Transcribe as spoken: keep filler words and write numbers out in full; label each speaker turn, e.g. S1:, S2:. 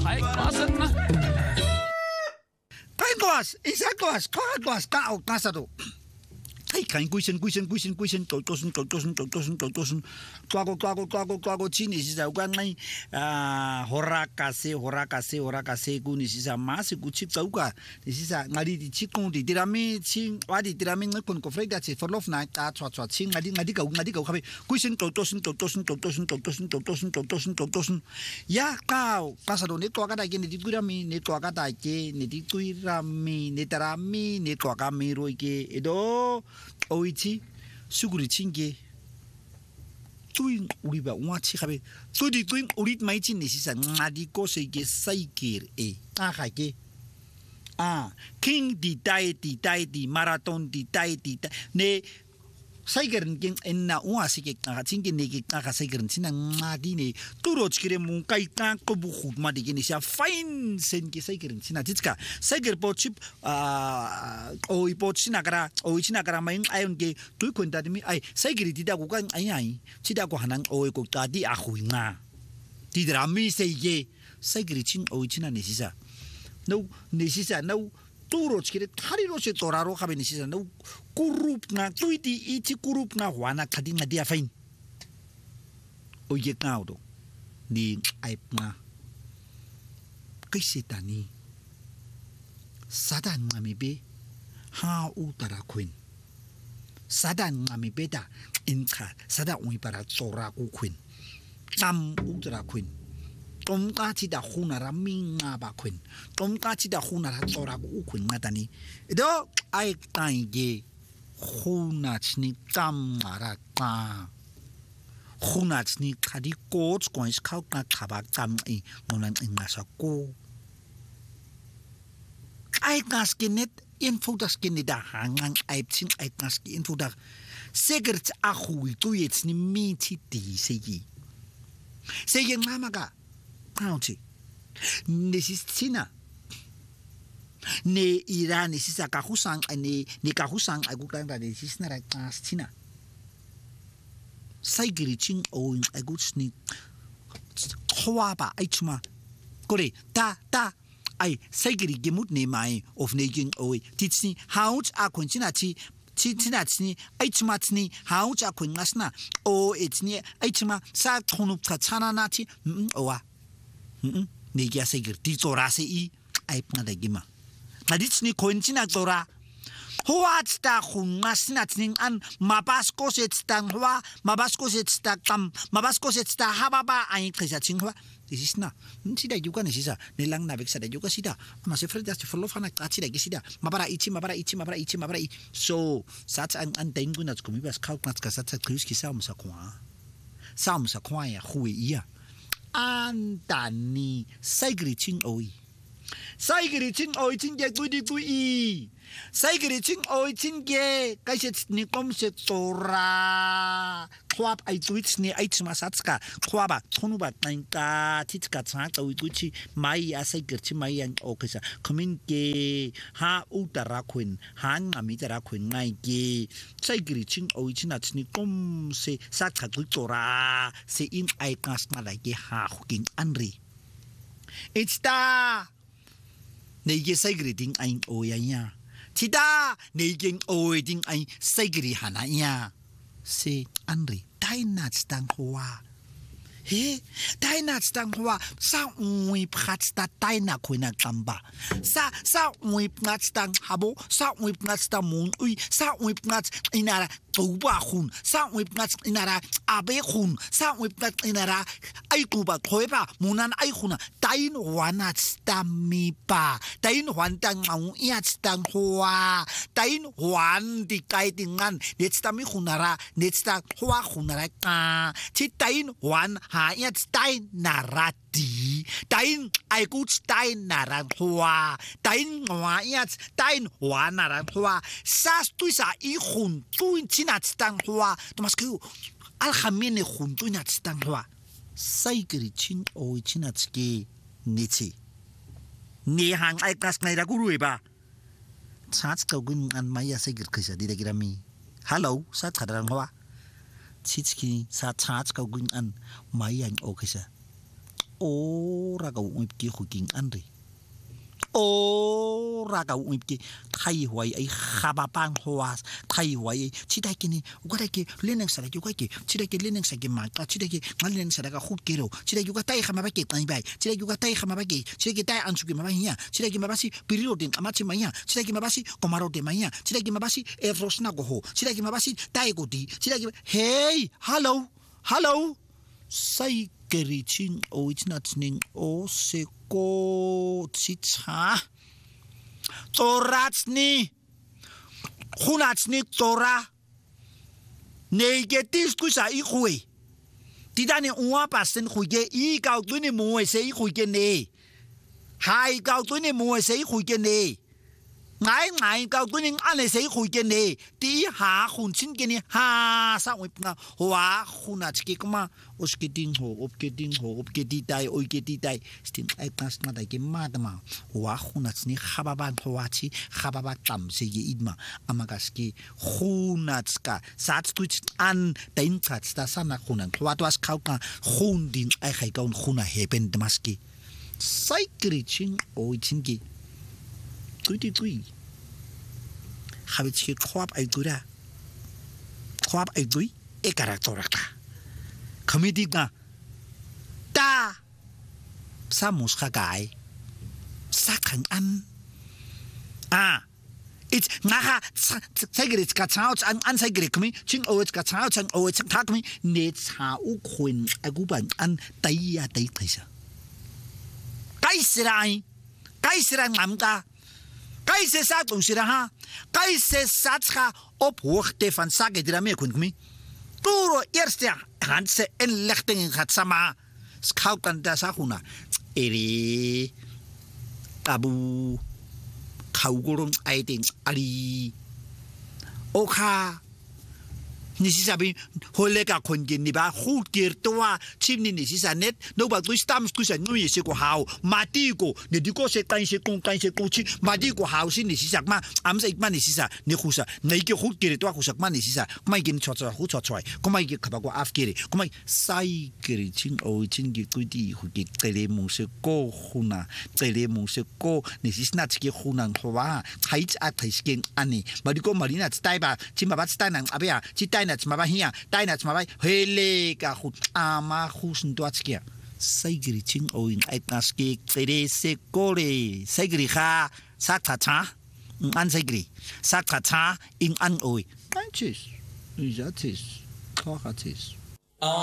S1: Kaiklasen na.
S2: Kaiklas, isa klas, kaiklas, kao kasado. Ai kain kuisen kuisen kuisen kuisen totosun totosun totosun totosun klago klago klago klago chini sisa ukangai ah horakase horakase horakase kuni sisa masi kuchi kauka sisa ngadi di chikon di dirami ching wadi dirami ngkon ko freda che forlof na ta chwa chwa ching ngadi ngadi kau ngadi kau khabe kuisen totosun totosun totosun totosun totosun totosun totosun ya kau kasado ne to kada ke ne di dirami ne to kada ke ne di dirami ne tarami ne to ka miro ke edo oichi suguri chinge tuin uriba wachi khabe tudi tuin urit mai chin ni sisa ngadi ko se ke saikir e aha ke ah king di dai di dai di marathon di dai di ne saigerin king enna uasi ke ka chinge ne ke ka saigerin china ngadi ne turo chkire mun kai ka ko bu khut ma de ke ni sa fine sen ke saigerin china titska saiger po chip ah oi po china kara oi china kara mai ayon ke tu kun da mi ai saigeri di da ko kan ai ai chi da ko hanan oi ko ta di a hui nga di dra mi se ye saigeri chin oi china ne sisa no ne sisa no turo chkire thariro se toraro khabe ni sisa no kurup nga tuiti ichi kurup nga wana khadi nga dia fain oye kaudo ni ai nga kaise tani sadan ngami be ha utara kuin sadan ngami be da inka sada ui para tsora ku kuin tam utara kuin tom ka chi da khunara minga ba kuin tom ka chi da khunara tsora ku kuin ngatani do ai tai ge khunachni tamara ka khunachni khadi coach coins khau ka khaba tam i ngonan ingasa ko ai kaskenet info das kinida hangang ai chin ai kaski info da segert a hui tu jetzt ni miti di segi segi mama ga pauti nesistina ne irani sisa ka husang ne ne ka husang agu kan da nesisna ra kastina saigiri chin o agu chni khwaba ai chuma kore ta ta ai saigiri gemut ne mai of neging oi titsni hauch a kunchina chi chi china chni ai chuma chni hauch a kun ngasna o etni ai chuma sa khonup cha chana na chi owa hm ne gya saigir ti chora se i ai pna da gima naditsni kunchina chora Hoat ta khungasna tning an mabasko setstang hwa mabasko setsta kam mabasko setsta hababa ai khisa chingwa disisna ntida yuka nesisa nelang nabek sada yuka sida ama se freda se forlofana katida gesida mabara ichi mabara ichi mabara ichi mabara i so sat an an dengu nats komi bas kaut nats kasat sat kriski sam sa kwa sam sa kwa ya hui ia antani saigri ching oi saigri ching oi ching ge gudi gui saigri ching oi ching ge kaiset ni kom se tora khwap ai twits ni ai chma satska khwaba khonuba tanka titska cha tawi guchi mai asai gerchi mai an okesa komin ge ha utara khun han ami tara khun ngai ge saigri ching oi china chni kom se satka gu tora se in ai kas na ge ha khukin anri it's ta 네게 사이그리딩 아인 오야야 티다 네게 오이딩 아인 사이그리 하나야 세 안리 다이나츠 당호와 해 다이나츠 당호와 사 우이 프라츠다 다이나 코이나 감바 사사 우이 프라츠 당 하보 사 우이 프라츠 당 몬우이 사 우이 프라츠 이나라 Tuba hun, sa wip nats inara, abe hun, sa wip nats inara, aikuba, koeba, munan aikuna, tain wanats tamipa, tain wan tang mau iats tang hoa, tain wan di kaitingan, nets tami hunara, nets tang hoa hunara ka, ti tain wan ha iats tain narati, tain aikuts tain naran hoa, tain wa iats tain wan naran hoa, sas tuisa i hun, tuin Natstang hua, Tomasku Alhamine Huntu Natstang hua. Saigri chin o chinatski nitsi. Nihang ay kas na iraguruiba. Sats kagun an maya saigir kisa di girami. Hello, sat kadarang hua. Chitski sa sats kagun an maya o kisa. ô ra cầu ui kia khu kinh ăn đi ô ra cầu ui kia thay hoài ấy khaba bang hoa thay hoài chỉ đại kia này uga đại kia lên năng sara kia uga kia chỉ đại kia lên năng sara kia mà chỉ đại kia ngal lên sara kia khut kia rồi chỉ đại kia uga tay khama ba kia tay bay chỉ đại kia uga tay khama ba kia chỉ đại kia tay ansu kia mà bay nha chỉ đại kia mà basi period din ama chi mà nha chỉ đại kia mà basi komaro din mà nha chỉ đại kia mà basi efrosna go ho chỉ đại kia mà basi tay go đi chỉ đại kia hey hello hello say keri chin o itnat ning o se ko tsa toratsni khunatsni tora negative kusa i khui tidane uwa pasen khuge i kau tuni mo se i khuge ne hai kau tuni mo se i khuge ne ngai ngai kau tuni ane se i khuge ne ti ha khun chin ke ni ha sa oi na wa khunat ke kuma उसके दिन हो उपके दिन हो उपके दीताई ओई के दीताई स्टिन आई पास ना दाई के मादमा हुआ खुनाचनी खाबाबा होवाची खाबाबा तमसे ये इदमा अमागासकी खुनाचका साच तुच अन दैन छाचता साना खुनान वातवास खाउका खुन दिन आई खाइकाउन खुना हेपेन दमासकी साइक्रिचिन ओई चिनकी तुइति तुइ खाबिचके ख्वाब आई दुरा ख्वाब आई दुइ एकारा तोराका Comedy nga ta sa muska gai sa kang an ah it's nga ha sagrit ka chao an an sagrit kami ching o ka chao chang o chang ta kami ne cha u khun agu ban an tai ya tai thaisa kai sirai kai sirai ngam ka kai se sa tung sira ha kai se sa cha op hoogte van sage dira me kun kami Turo eerste handse inlichting gaat sama schoukan da sahuna eri tabu kaugurung aiting ali oka nisisabi holega kongen ni ba khukir towa chimni nisisa net no ba tu stam skusa no yese ko hao mati ko ne diko se kan se kon kan se ko chi mati ko hao sin nisisa ma am sa ikman nisisa ne khusa nei ke khukir to khusak ma nisisa mai gin chocha hu chochoi ko mai ge khaba ko afkiri ko mai sai kiri chin o chin gi ku di hu gi tele mu se ko khuna tele mu se ko nisisna chi khunang khowa khai a thaisken ani ba diko marina stai ba chimba ba stai nang abia chi Nats mabahia, Nats mabai, hele kahut ama husen doatskia. Saigri ching oin etnaski, tere se kore, Saigri ha, sakata, an Saigri, sakata in an oi. Manches, is that is, Kohatis.